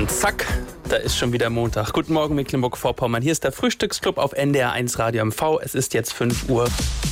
Und zack, da ist schon wieder Montag. Guten Morgen, Mecklenburg-Vorpommern. Hier ist der Frühstücksclub auf NDR 1 Radio MV. Es ist jetzt 5 Uhr.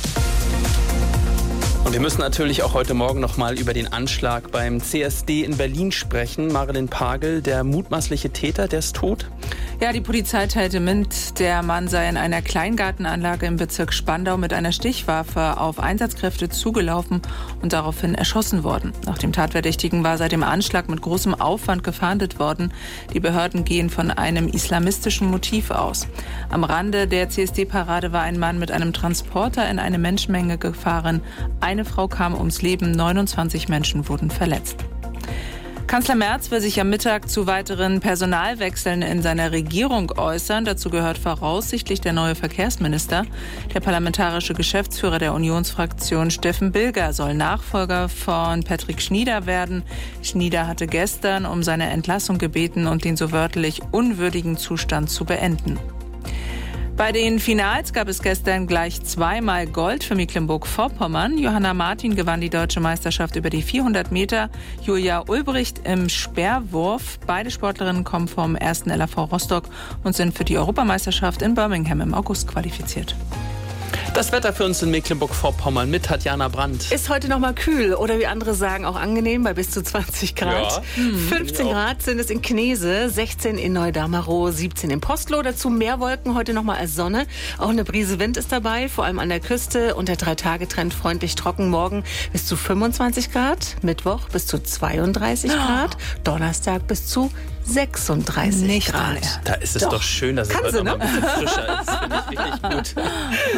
Und wir müssen natürlich auch heute Morgen noch mal über den Anschlag beim CSD in Berlin sprechen. Marilyn Pagel, der mutmaßliche Täter, der ist tot? Ja, die Polizei teilte mit, der Mann sei in einer Kleingartenanlage im Bezirk Spandau mit einer Stichwaffe auf Einsatzkräfte zugelaufen und daraufhin erschossen worden. Nach dem Tatverdächtigen war seit dem Anschlag mit großem Aufwand gefahndet worden. Die Behörden gehen von einem islamistischen Motiv aus. Am Rande der CSD-Parade war ein Mann mit einem Transporter in eine Menschenmenge gefahren. Eine Frau kam ums Leben, 29 Menschen wurden verletzt. Kanzler Merz will sich am Mittag zu weiteren Personalwechseln in seiner Regierung äußern. Dazu gehört voraussichtlich der neue Verkehrsminister. Der parlamentarische Geschäftsführer der Unionsfraktion Steffen Bilger soll Nachfolger von Patrick Schnieder werden. Schnieder hatte gestern um seine Entlassung gebeten und den so wörtlich unwürdigen Zustand zu beenden. Bei den Finals gab es gestern gleich zweimal Gold für Mecklenburg-Vorpommern. Johanna Martin gewann die deutsche Meisterschaft über die 400 Meter. Julia Ulbricht im Speerwurf. Beide Sportlerinnen kommen vom 1. LAV Rostock und sind für die Europameisterschaft in Birmingham im August qualifiziert. Das Wetter für uns in Mecklenburg-Vorpommern mit Tatjana Brandt. Ist heute noch mal kühl oder wie andere sagen auch angenehm bei bis zu 20 Grad. Ja. 15 Grad sind es in Knese, 16 in Neudamerow, 17 in Postloh. Dazu mehr Wolken, heute noch mal als Sonne. Auch eine Brise Wind ist dabei, vor allem an der Küste. Und der 3-Tage-Trend freundlich trocken. Morgen bis zu 25 Grad, Mittwoch bis zu 32 Grad, Donnerstag bis zu 36 Nicht Grad. mehr. Da ist es doch schön, dass es heute noch mal ein bisschen frischer ist. Finde ich richtig gut.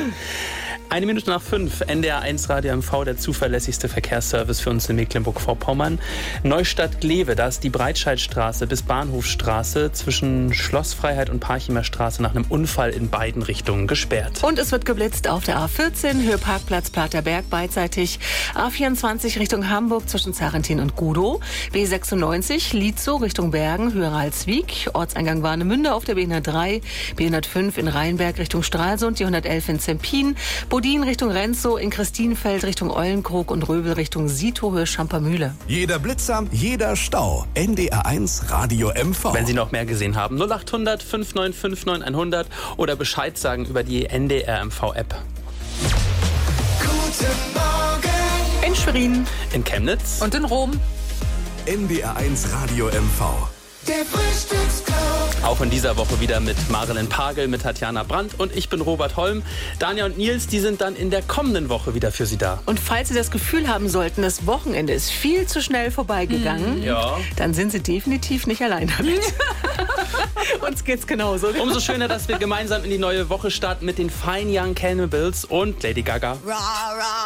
1 Minute nach 5, NDR 1 Radio MV, der zuverlässigste Verkehrsservice für uns in Mecklenburg-Vorpommern. Neustadt-Glewe, da ist die Breitscheidstraße bis Bahnhofstraße zwischen Schlossfreiheit und Parchimer Straße nach einem Unfall in beiden Richtungen gesperrt. Und es wird geblitzt auf der A14, Höhe Parkplatz Platerberg beidseitig. A24 Richtung Hamburg zwischen Zarentin und Gudow. B96 Lietzow Richtung Bergen, Höhe Ralswiek. Ortseingang Warnemünde auf der B103. B105 in Rheinberg Richtung Stralsund. Die 111 in Zempin. Bodin Richtung Renzow, in Christinfeld Richtung Eulenkrog und Röbel Richtung Sietow, Höhe Schampermühle. Jeder Blitzer, jeder Stau. NDR 1 Radio MV. Wenn Sie noch mehr gesehen haben, 0800 5959 9100 oder Bescheid sagen über die NDR MV-App. Guten Morgen. In Schwerin. In Chemnitz. Und in Rom. NDR 1 Radio MV. Der Frühstücksclub. Auch in dieser Woche wieder mit Marilyn Pagel, mit Tatjana Brandt und ich bin Robert Holm. Danja und Nils, die sind dann in der kommenden Woche wieder für Sie da. Und falls Sie das Gefühl haben sollten, das Wochenende ist viel zu schnell vorbeigegangen, Ja. dann sind Sie definitiv nicht allein damit. Uns geht's genauso. Umso schöner, dass wir gemeinsam in die neue Woche starten mit den Fine Young Cannibals und Lady Gaga.